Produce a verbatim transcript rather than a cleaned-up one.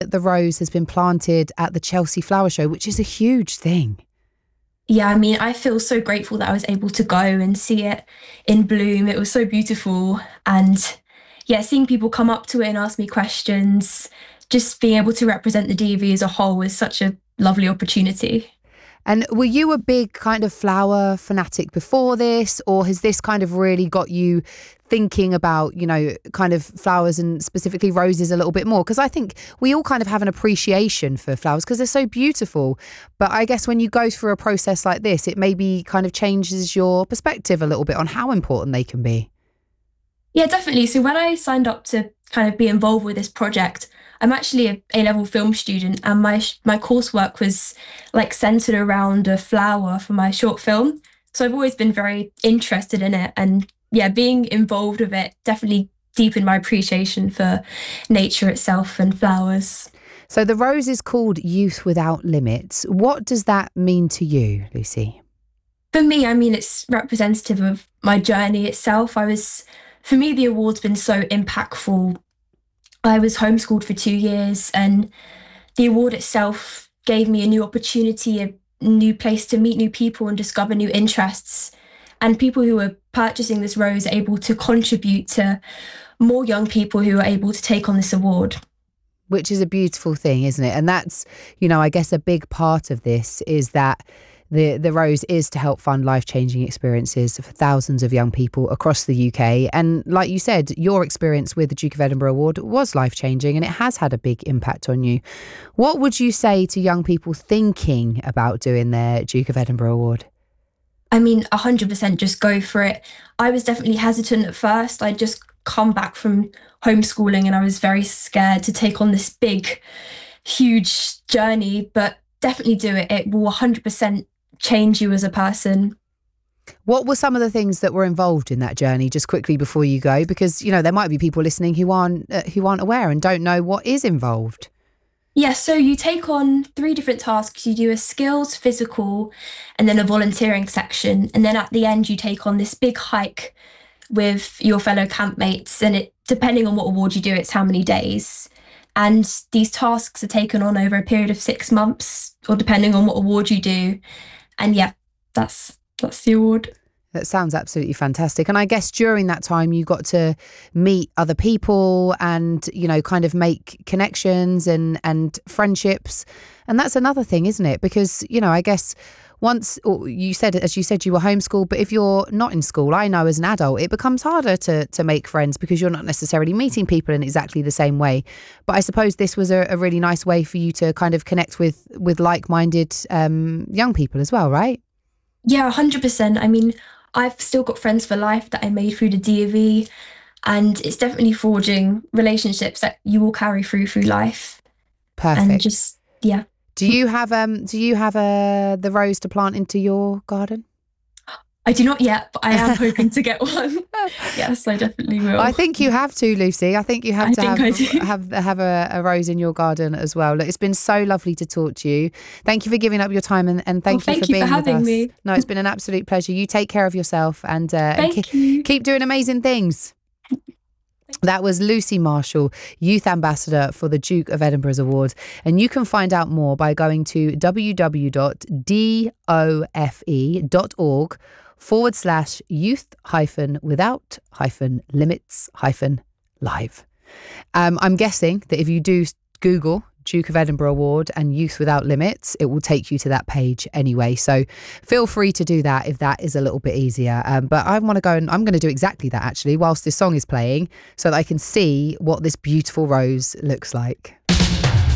that the rose has been planted at the Chelsea Flower Show, which is a huge thing. Yeah, I mean, I feel so grateful that I was able to go and see it in bloom. It was so beautiful. And yeah, seeing people come up to it and ask me questions, just being able to represent the D V as a whole was such a lovely opportunity. And were you a big kind of flower fanatic before this, or has this kind of really got you thinking about, you know, kind of flowers and specifically roses a little bit more? Because I think we all kind of have an appreciation for flowers because they're so beautiful. But I guess when you go through a process like this, it maybe kind of changes your perspective a little bit on how important they can be. Yeah, definitely. So when I signed up to kind of be involved with this project, I'm actually a A-level film student, and my my coursework was like centered around a flower for my short film. So I've always been very interested in it, and yeah, being involved with it definitely deepened my appreciation for nature itself and flowers. So the rose is called Youth Without Limits. What does that mean to you, Lucy? For me, I mean, it's representative of my journey itself. I was, for me, the award's been so impactful. I was homeschooled for two years, and the award itself gave me a new opportunity, a new place to meet new people and discover new interests. And people who were purchasing this rose are able to contribute to more young people who are able to take on this award. Which is a beautiful thing, isn't it? And that's, you know, I guess a big part of this is that The the Rose is to help fund life-changing experiences for thousands of young people across the U K. And like you said, your experience with the Duke of Edinburgh Award was life-changing and it has had a big impact on you. What would you say to young people thinking about doing their Duke of Edinburgh Award? I mean, one hundred percent just go for it. I was definitely hesitant at first. I'd just come back from homeschooling and I was very scared to take on this big, huge journey, but definitely do it. It will one hundred percent change you as a person. What were some of the things that were involved in that journey, just quickly before you go? Because, you know, there might be people listening who aren't uh, who aren't aware and don't know what is involved. Yeah, so you take on three different tasks. You do a skills, physical, and then a volunteering section. And then at the end, you take on this big hike with your fellow campmates. And it, depending on what award you do, it's how many days. And these tasks are taken on over a period of six months, or depending on what award you do. And yeah, that's that's the award. That sounds absolutely fantastic. And I guess during that time you got to meet other people and, you know, kind of make connections and, and friendships. And that's another thing, isn't it? Because, you know, I guess once or you said, as you said, you were homeschooled, but if you're not in school, I know as an adult, it becomes harder to to make friends because you're not necessarily meeting people in exactly the same way. But I suppose this was a, a really nice way for you to kind of connect with, with like-minded um, young people as well, right? Yeah, one hundred percent. I mean, I've still got friends for life that I made through the D of E, and it's definitely forging relationships that you will carry through through life. Perfect. And just, yeah. Do you have um do you have a the rose to plant into your garden? I do not yet, but I am hoping to get one. Yes, I definitely will. I think you have to, Lucy. I think you have I to think have I do. have have a, a rose in your garden as well. Look, it's been so lovely to talk to you. Thank you for giving up your time and, and thank Well, you thank for you for being with having us. me. No, it's been an absolute pleasure. You take care of yourself and, uh, and Thank keep, you. keep doing amazing things. That was Lucy Marshall, Youth Ambassador for the Duke of Edinburgh's Award. And you can find out more by going to www.dofe.org forward slash youth hyphen without hyphen limits hyphen live. Um, I'm guessing that if you do Google Duke of Edinburgh Award and Youth Without Limits, it will take you to that page anyway. So feel free to do that if that is a little bit easier. Um, but I want to go and I'm going to do exactly that actually whilst this song is playing so that I can see what this beautiful rose looks like.